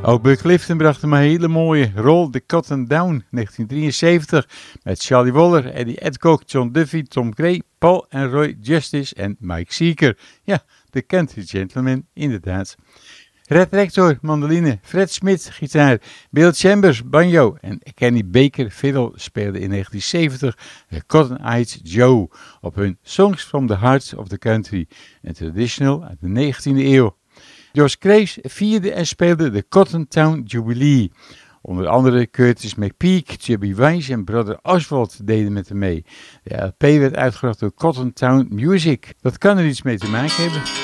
Ook Buck Clifton bracht hem een hele mooie Roll the Cotton Down 1973 met Charlie Waller, Eddie Adcock, John Duffy, Tom Gray, Paul en Roy Justice en Mike Seeker. Ja, de country gentleman inderdaad. Red Rector, mandoline, Fred Smith, gitaar, Bill Chambers, banjo en Kenny Baker, fiddle speelden in 1970 de Cotton Eyed Joe op hun Songs from the Heart of the Country, een traditional uit de 19e eeuw. Josh Graves vierde en speelde de Cotton Town Jubilee. Onder andere Curtis McPeak, Chubby Wise en Brother Oswald deden met hem mee. De LP werd uitgebracht door Cotton Town Music. Dat kan er iets mee te maken hebben.